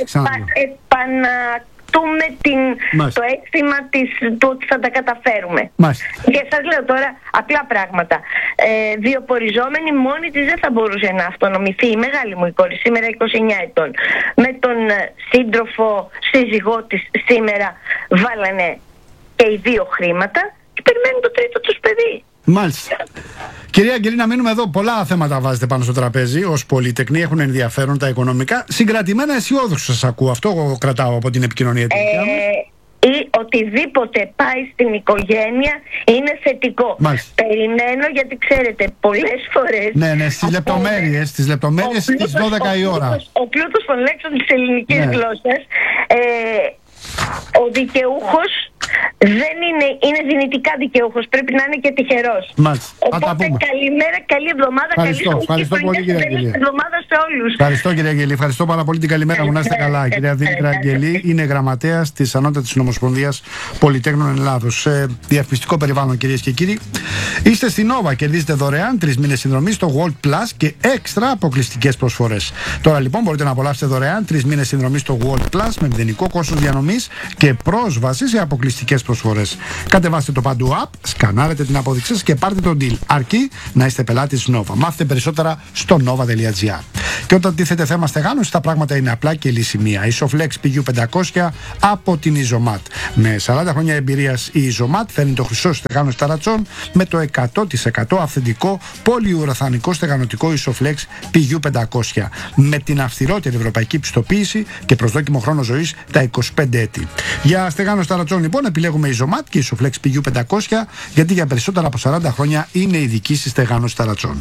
Επανακτούμε το αίσθημα του ότι θα τα καταφέρουμε. Και σας λέω τώρα απλά πράγματα. Βιοποριζόμενη μόνη της δεν θα μπορούσε να αυτονομηθεί. Η μεγάλη μου η κόρη σήμερα 29 ετών. Με τον σύντροφο σύζυγό της σήμερα βάλανε και οι 2 χρήματα και περιμένουν το τρίτο τους παιδί. Μάλιστα. Κυρία Αγγελή, να μείνουμε εδώ. Πολλά θέματα βάζετε πάνω στο τραπέζι ως πολυτεχνία, έχουν ενδιαφέρον τα οικονομικά. Συγκρατημένα αισιόδοξο σας ακούω. Αυτό εγώ κρατάω από την επικοινωνία του. Ή οτιδήποτε πάει στην οικογένεια είναι θετικό. Περιμένω, γιατί ξέρετε πολλές φορές. Ναι, στις λεπτομέρειες στις 12 η ώρα. Ο πλούτος των λέξεων της ελληνικής γλώσσας, ο δικαιούχος Είναι δυνητικά δικαιούχος. Πρέπει να είναι και τυχερός. Μάλιστα. Οπότε καλημέρα, καλή εβδομάδα. Ευχαριστώ πολύ, κυρία Αγγελή. Εβδομάδα σε όλους. Ευχαριστώ, κυρία Αγγελή. Ευχαριστώ πάρα πολύ, την καλημέρα μου. Να είστε καλά. Η κυρία Δήμητρα Αγγελή είναι γραμματέας της Ανώτατης Νομοσπονδίας Πολυτέχνων Ελλάδος. Διαφημιστικό περιβάλλον, κυρίες και κύριοι. Είστε στην Nova. Κερδίζετε δωρεάν 3 μήνες συνδρομή στο World Plus και έξτρα αποκλειστικές προσφορές. Τώρα λοιπόν μπορείτε να απολαύσετε δωρεάν 3 μήνες συνδρομή στο World Plus με μηδενικό κόστος διανομής και πρόσβαση σε αποκλειστικές προσφορές. Κατεβάστε το Παντού App, σκανάρετε την απόδειξή σας και πάρτε τον deal. Αρκεί να είστε πελάτης Nova. Μάθετε περισσότερα στο nova.gr. Και όταν τίθεται θέμα στεγάνωσης, τα πράγματα είναι απλά και λύση μία. Isoflex PU500 από την Isomat. Με 40 χρόνια εμπειρίας η Isomat φέρνει το χρυσό στεγάνωση ταρατσών με το 100% αυθεντικό πολυουραθανικό στεγανωτικό Isoflex PU500. Με την αυστηρότερη ευρωπαϊκή πιστοποίηση και προσδόκιμο χρόνο ζωής τα 25 έτη. Για στεγάνωση ταρατσών λοιπόν επιλέγουμε Isomat και Isoflex PU500 γιατί για περισσότερα από 40 χρόνια είναι ειδική στη στεγάνωση ταρατσών.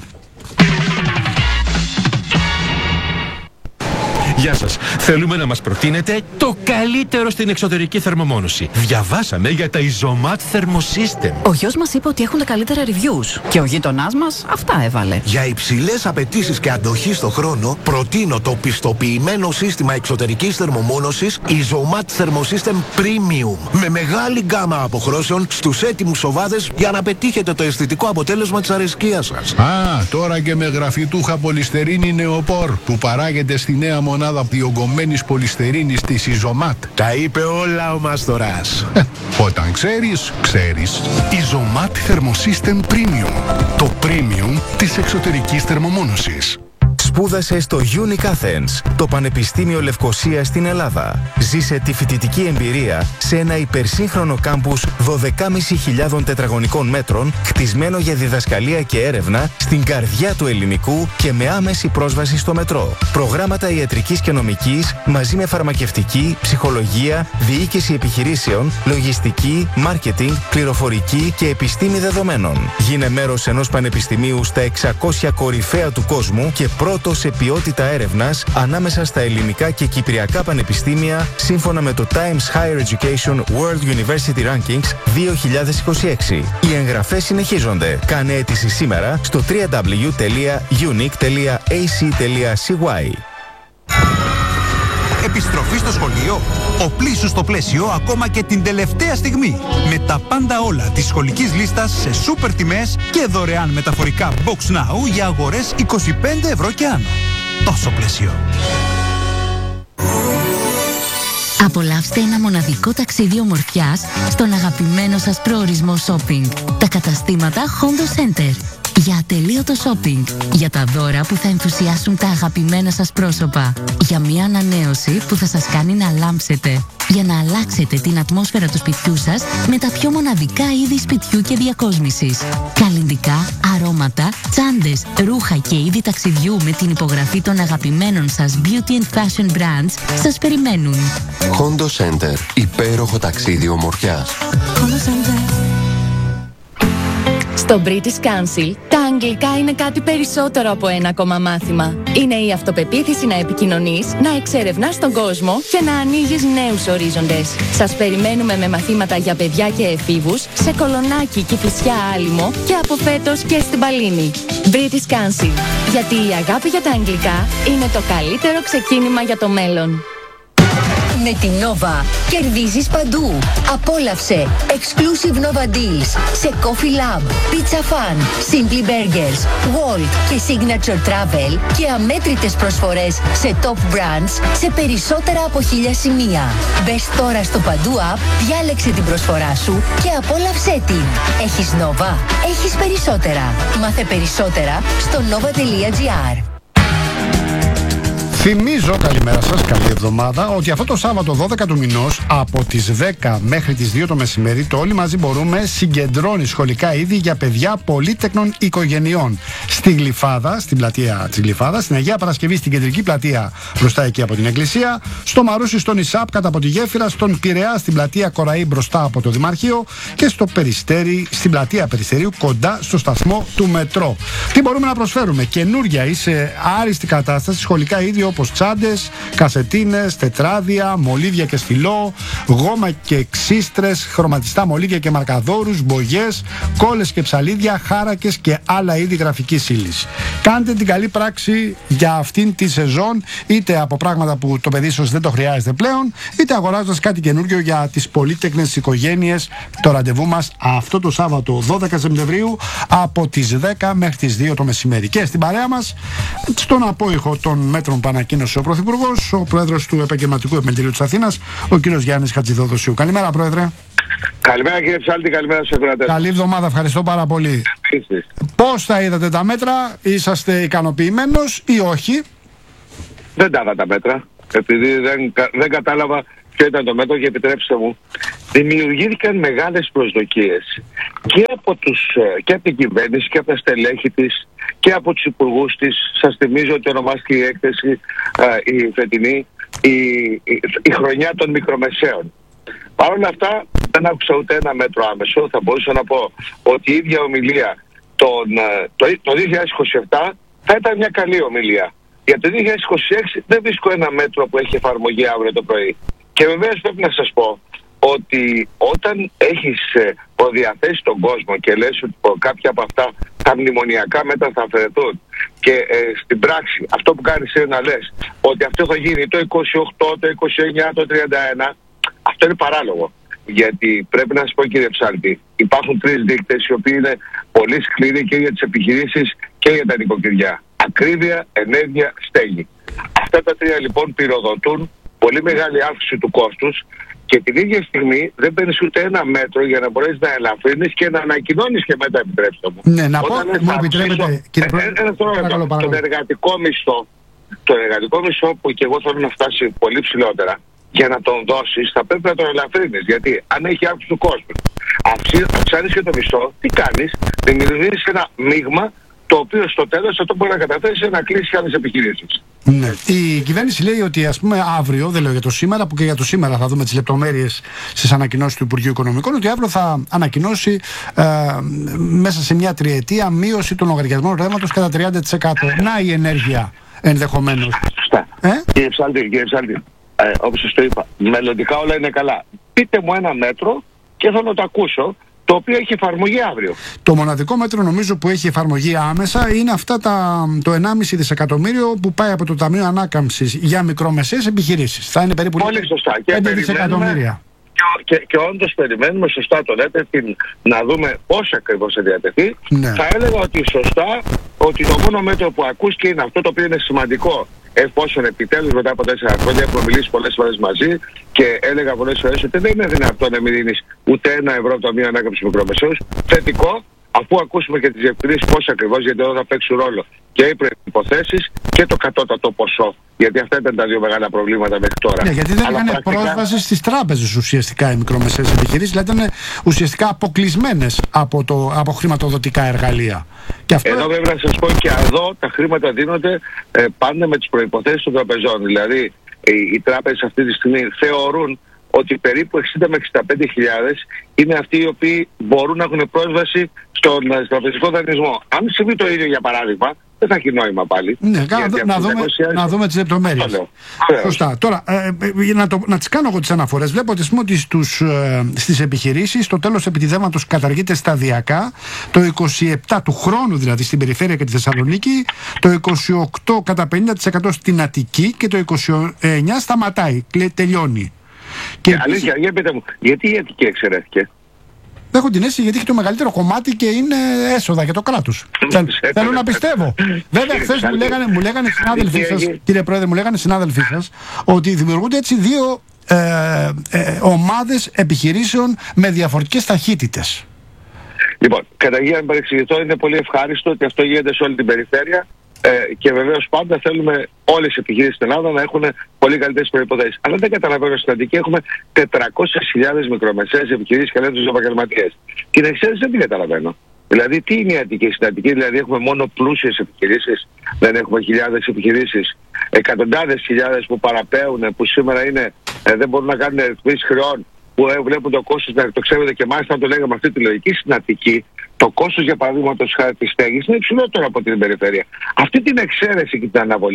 Γεια σας. Θέλουμε να μας προτείνετε το καλύτερο στην εξωτερική θερμομόνωση. Διαβάσαμε για τα Isomat Thermosystem. Ο γιος μας είπε ότι έχουν τα καλύτερα reviews και ο γείτονάς μας αυτά έβαλε. Για υψηλές απαιτήσεις και αντοχή στο χρόνο, προτείνω το πιστοποιημένο σύστημα εξωτερικής θερμομόνωσης Isomat Thermosystem Premium. Με μεγάλη γκάμα αποχρώσεων στους έτοιμους σοβάδες για να πετύχετε το αισθητικό αποτέλεσμα της αρεσκίας σας. Τώρα και με γραφιτούχα πολυστερίνη νεοπόρ που παράγεται στη νέα μονάδα διογκωμένης πολυστερίνης της Isomat. Τα είπε όλα ο Μάστορας. Όταν ξέρεις, ξέρεις. Isomat Thermosystem Premium. Το premium της εξωτερικής θερμομόνωσης. Σπούδασε στο Unique Athens, το Πανεπιστήμιο Λευκωσίας στην Ελλάδα. Ζήσε τη φοιτητική εμπειρία σε ένα υπερσύγχρονο κάμπους 12.500 τετραγωνικών μέτρων, χτισμένο για διδασκαλία και έρευνα στην καρδιά του ελληνικού και με άμεση πρόσβαση στο μετρό. Προγράμματα ιατρικής και νομικής μαζί με φαρμακευτική, ψυχολογία, διοίκηση επιχειρήσεων, λογιστική, μάρκετινγκ, πληροφορική και επιστήμη δεδομένων. Γίνε μέρος ενός πανεπιστημίου στα 600 κορυφαία του κόσμου και πρώτο σε ποιότητα έρευνας ανάμεσα στα ελληνικά και κυπριακά πανεπιστήμια σύμφωνα με το Times Higher Education World University Rankings 2026. Οι εγγραφές συνεχίζονται. Κάνε αίτηση σήμερα στο www.unique.ac.cy. Επιστροφή στο σχολείο. Οπλίσου στο πλαίσιο ακόμα και την τελευταία στιγμή. Με τα πάντα όλα της σχολικής λίστας σε σούπερ τιμές και δωρεάν μεταφορικά Box Now για αγορές 25 ευρώ και άνω. Τόσο πλαίσιο. Απολαύστε ένα μοναδικό ταξίδι ομορφιάς στον αγαπημένο σας προορισμό shopping. Τα καταστήματα Hondo Center. Για ατελείωτο shopping. Για τα δώρα που θα ενθουσιάσουν τα αγαπημένα σας πρόσωπα. Για μια ανανέωση που θα σας κάνει να λάμψετε. Για να αλλάξετε την ατμόσφαιρα του σπιτιού σας με τα πιο μοναδικά είδη σπιτιού και διακόσμησης. Καλλυντικά, αρώματα, τσάντες, ρούχα και είδη ταξιδιού με την υπογραφή των αγαπημένων σας beauty and fashion brands σας περιμένουν. Hondo Center. Υπέροχο ταξίδι ομορφιάς. Hondo Center. Στο British Council, τα αγγλικά είναι κάτι περισσότερο από ένα ακόμα μάθημα. Είναι η αυτοπεποίθηση να επικοινωνείς, να εξερευνάς τον κόσμο και να ανοίγεις νέους ορίζοντες. Σας περιμένουμε με μαθήματα για παιδιά και εφήβους σε Κολονάκι, Κηφισιά, Άλυμο και από φέτος και στην Παλίνη. British Council, γιατί η αγάπη για τα αγγλικά είναι το καλύτερο ξεκίνημα για το μέλλον. Με την Nova κερδίζεις παντού. Απόλαυσε exclusive Nova Deals σε Coffee Lab, Pizza Fan, Simply Burgers, Walt και Signature Travel και αμέτρητες προσφορές σε top brands σε περισσότερα από 1000 σημεία. Μπες τώρα στο Παντού App, διάλεξε την προσφορά σου και απόλαυσέ την. Έχεις Nova, έχεις περισσότερα. Μάθε περισσότερα στο nova.gr. Θυμίζω, καλημέρα σας, καλή εβδομάδα, ότι αυτό το Σάββατο 12 του μηνός από τις 10 μέχρι τις 2 το μεσημέρι το Όλοι Μαζί Μπορούμε συγκεντρώνει σχολικά είδη για παιδιά πολύτεκνων οικογενειών στη Γλυφάδα, στην πλατεία της Γλυφάδας, στην Αγία Παρασκευή στην κεντρική πλατεία μπροστά εκεί από την Εκκλησία, στο Μαρούσι στον Ισάπ κατά από τη Γέφυρα, στον Πειραιά στην πλατεία Κοραή μπροστά από το Δημαρχείο και στο Περιστέρι, στην πλατεία Περιστερίου κοντά στο σταθμό του Μετρό. Τι μπορούμε να προσφέρουμε? Καινούρια ή σε άριστη κατάσταση σχολικά είδη όπως τσάντες, κασετίνες, τετράδια, μολύβια και στυλό, γόμα και ξύστρες, χρωματιστά μολύβια και μαρκαδόρους, μπογιές, κόλλες και ψαλίδια, χάρακες και άλλα είδη γραφικής ύλης. Κάντε την καλή πράξη για αυτήν τη σεζόν, είτε από πράγματα που το παιδί σας δεν το χρειάζεται πλέον, είτε αγοράζοντας κάτι καινούργιο για τις πολύτεκνες οικογένειες. Το ραντεβού μας αυτό το Σάββατο 12 Σεπτεμβρίου από τις 10 μέχρι τις 2 το μεσημέρι. Και στην παρέα μας, στον απόϊχο των μέτρων που ανακοίνωσε ο Πρωθυπουργός, ο Πρόεδρος του Επαγγελματικού Επιμελητηρίου της Αθήνας, ο κύριος Γιάννης Χατζηδοδοσίου. Καλημέρα, Πρόεδρε. Καλημέρα, κύριε Ψάλτη, καλημέρα στους ακροατές. Καλή εβδομάδα, ευχαριστώ πάρα πολύ. Πώς θα είδατε τα μέτρα, είσαστε ικανοποιημένος ή όχι? Δεν τα είδα τα μέτρα, επειδή δεν κατάλαβα ποιο ήταν το μέτρο και επιτρέψτε μου. Δημιουργήθηκαν μεγάλες προσδοκίες και από την κυβέρνηση και από τα στελέχη της και από τους υπουργούς της. Σας θυμίζω ότι ονομάστηκε η έκθεση η φετινή η χρονιά των μικρομεσαίων. Παρ' όλα αυτά δεν άκουσα ούτε ένα μέτρο άμεσο. Θα μπορούσα να πω ότι η ίδια ομιλία το 2027 θα ήταν μια καλή ομιλία. Για το 2026 δεν βρίσκω ένα μέτρο που έχει εφαρμογή αύριο το πρωί. Και βεβαίως πρέπει να σας πω ότι όταν έχεις προδιαθέσει τον κόσμο και λες ότι κάποια από αυτά τα μνημονιακά μέτρα θα αφαιρεθούν και στην πράξη αυτό που κάνεις είναι να λες ότι αυτό θα γίνει το 28, το 29, το 31, αυτό είναι παράλογο. Γιατί πρέπει να σας πω, κύριε Ψάλτη, υπάρχουν 3 δείκτες οι οποίοι είναι πολύ σκληροί και για τις επιχειρήσεις και για τα νοικοκυριά. Ακρίβεια, ενέργεια, στέγη. Αυτά τα 3 λοιπόν πυροδοτούν πολύ μεγάλη αύξηση του κόστους και την ίδια στιγμή δεν παίρνεις ούτε ένα μέτρο για να μπορέσεις να ελαφρύνεις και να ανακοινώνεις και μετά, επιτρέψτε μου. Ναι, να πω, μου επιτρέπετε, κύριε Πρόεδρε, τον εργατικό μισθό, τον εργατικό μισθό που και εγώ θέλω να φτάσει πολύ ψηλότερα, για να τον δώσεις θα πρέπει να τον ελαφρύνεις. Γιατί αν έχει αύξηση του κόστους, αυξάνεις και το μισθό, τι κάνεις? Δημιουργείς ένα μείγμα το οποίο στο τέλος αυτό μπορεί να καταθέσει να κλείσει άλλες επιχειρήσεις. Ναι. Η κυβέρνηση λέει ότι, ας πούμε, αύριο, δεν λέω για το σήμερα, που και για το σήμερα θα δούμε τις λεπτομέρειες στις ανακοινώσεις του Υπουργείου Οικονομικών, ότι αύριο θα ανακοινώσει μέσα σε μια τριετία μείωση των λογαριασμών ρεύματος κατά 30%. Να η ενέργεια ενδεχομένως. Σωστά. Κύριε Ψάλτη, όπως σας το είπα, μελλοντικά όλα είναι καλά. Πείτε μου ένα μέτρο και θέλω να το ακούσω, το οποίο έχει εφαρμογή αύριο. Το μοναδικό μέτρο νομίζω που έχει εφαρμογή άμεσα είναι αυτά το 1,5 δισεκατομμύριο που πάει από το Ταμείο Ανάκαμψης για μικρομεσαίες επιχειρήσεις. Θα είναι περίπου πολύ σωστά. 5 δισεκατομμύρια. Και όντως περιμένουμε, σωστά το λέτε, να δούμε πώς ακριβώς θα διατεθεί. Ναι. Θα έλεγα ότι σωστά ότι το μόνο μέτρο που ακούστηκε είναι αυτό το οποίο είναι σημαντικό. Εφόσον επιτέλους μετά από 4 χρόνια έχουμε μιλήσει πολλές φορές μαζί και έλεγα πολλές φορές ότι δεν είναι δυνατόν να μην δίνεις ούτε ένα ευρώ από το Ταμείο Ανάκαμψης Μικρομεσαίους. Θετικό, αφού ακούσουμε και τις διευκρινήσεις πώς ακριβώς, γιατί εδώ θα παίξουν ρόλο και οι προϋποθέσεις και το κατώτατο ποσό. Γιατί αυτά ήταν τα 2 μεγάλα προβλήματα μέχρι τώρα. Ναι, γιατί δεν είχαν πρόσβαση στις τράπεζες ουσιαστικά οι μικρομεσαίες επιχειρήσεις, δηλαδή ήταν ουσιαστικά αποκλεισμένες από χρηματοδοτικά εργαλεία. Και αυτό... Εδώ βέβαια να σας πω και εδώ τα χρήματα δίνονται πάντα με τις προϋποθέσεις των τραπεζών. Δηλαδή οι τράπεζες αυτή τη στιγμή θεωρούν ότι περίπου 60 με 65.000 είναι αυτοί οι οποίοι μπορούν να έχουν πρόσβαση στον τραπεζικό δανεισμό. Αν συμβεί το ίδιο για παράδειγμα, δεν θα έχει νόημα πάλι. Ναι, να δούμε τις λεπτομέρειες. Σωστά. Τώρα, να τις κάνω εγώ τις αναφορές. Βλέπω ότι στις επιχειρήσεις το τέλος επιτιδεύματος καταργείται σταδιακά. Το 27 του χρόνου δηλαδή στην περιφέρεια και τη Θεσσαλονίκη, το 28 κατά 50% στην Αττική και το 29 σταματάει, τελειώνει. Και αλήθεια, για πείτε μου, γιατί η Αττική εξαιρέθηκε? Έχω την αίσθηση γιατί έχει το μεγαλύτερο κομμάτι και είναι έσοδα για το κράτος. Θέλω να πιστεύω. Βέβαια, χθες μου λέγανε συνάδελφοί σας, κύριε Πρόεδρε, μου λέγανε συνάδελφοί σας ότι δημιουργούνται έτσι 2 ομάδες επιχειρήσεων με διαφορετικές ταχύτητες. Λοιπόν, καταρχήν να μην παρεξηγηθώ, είναι πολύ ευχάριστο ότι αυτό γίνεται σε όλη την περιφέρεια. Και βεβαίως πάντα θέλουμε όλες οι επιχειρήσεις στην Ελλάδα να έχουν πολύ καλύτερες προϋποθέσεις. Αλλά δεν καταλαβαίνω, στην Αττική έχουμε 400.000 μικρομεσαίες επιχειρήσεις και ελεύθερους επαγγελματίες. Την εξαίρεση δεν την καταλαβαίνω. Δηλαδή, τι είναι η Αττική? Στην Αττική δηλαδή έχουμε μόνο πλούσιες επιχειρήσεις, δεν έχουμε χιλιάδες επιχειρήσεις, εκατοντάδες χιλιάδες που παραπέουν, που σήμερα δεν μπορούν να κάνουν ρυθμίσεις χρεών, που βλέπουν το κόστος να εκτοξεύεται και μάλιστα αν το λέγαμε αυτή τη λογική στην Αττική, το κόστος για παραδείγματος χάρη της στέγης είναι υψηλότερο από την περιφέρεια. Αυτή την εξαίρεση και την αναβολή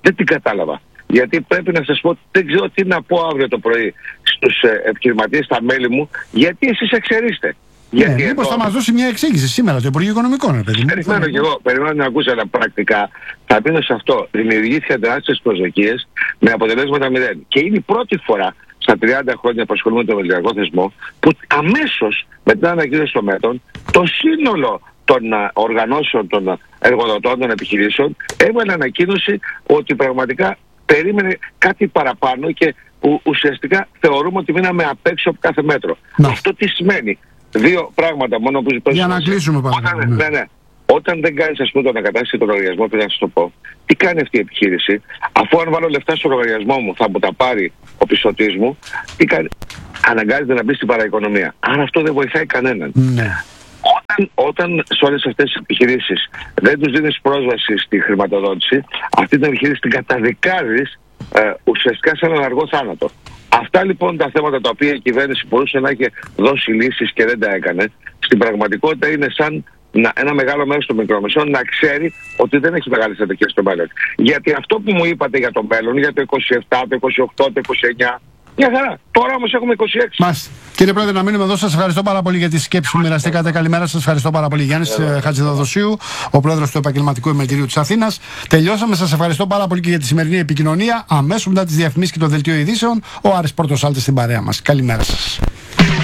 δεν την κατάλαβα. Γιατί πρέπει να σας πω, δεν ξέρω τι να πω αύριο το πρωί στους επιχειρηματίες, στα μέλη μου, γιατί εσείς εξαιρείστε. Μήπως θα μας δώσει μια εξήγηση σήμερα το Υπουργείο Οικονομικών, παιδί μου. Περιμένω και εγώ, περιμένω να ακούσω τα πρακτικά. Θα μείνω σε αυτό. Δημιουργήθηκαν τεράστιες προσδοκίες με αποτελέσματα 0. Και είναι η πρώτη φορά στα 30 χρόνια που ασχολούμαι με τον ελληνικό θεσμό που αμέσως μετά την ανακοίνωση των μέτρων το σύνολο των οργανώσεων, των εργοδοτών, των επιχειρήσεων έβαλε ανακοίνωση ότι πραγματικά περίμενε κάτι παραπάνω και ουσιαστικά θεωρούμε ότι μείναμε απ' έξω από κάθε μέτρο. Αυτό τι σημαίνει? Δύο πράγματα μόνο που ζητώ. Για να κλείσουμε παρακαλώ. Όταν δεν κάνεις, ας πούμε, τον ανακατάσταση των λογαριασμών, πρέπει να σας το πω, τι κάνει αυτή η επιχείρηση, αφού αν βάλω λεφτά στο λογαριασμό μου θα μου τα πάρει ο πιστωτής μου, τι κάνει? Αναγκάζεται να μπει στην παραοικονομία. Άρα αυτό δεν βοηθάει κανέναν. Όταν σε όλες αυτές τις επιχειρήσεις δεν τους δίνεις πρόσβαση στη χρηματοδότηση, αυτή την επιχείρηση την καταδικάζεις ουσιαστικά σε έναν αργό θάνατο. Αυτά λοιπόν τα θέματα τα οποία η κυβέρνηση μπορούσε να έχει δώσει λύσεις και δεν τα έκανε, στην πραγματικότητα είναι σαν ένα μεγάλο μέρος των μικρομεσαίων να ξέρει ότι δεν έχει μεγάλες αδικίες στο μέλλον. Γιατί αυτό που μου είπατε για το μέλλον, για το 27, το 28, το 29, μια χαρά. Τώρα όμως έχουμε 26. Μάλιστα. Κύριε Πρόεδρε, να μείνουμε εδώ. Σας ευχαριστώ πάρα πολύ για τη σκέψη που μοιραστήκατε. Καλημέρα σας. Ευχαριστώ πάρα πολύ. Γιάννης Χατζηδοδοσίου, ο Πρόεδρος του Επαγγελματικού Εμετηρίου της Αθήνας. Τελειώσαμε. Σας ευχαριστώ πάρα πολύ και για τη σημερινή επικοινωνία. Αμέσως μετά τις διαφημίσεις και το δελτίο ειδήσεων, ο Άρης Πορτοσάλτης στην παρέα μας. Καλημέρα σας.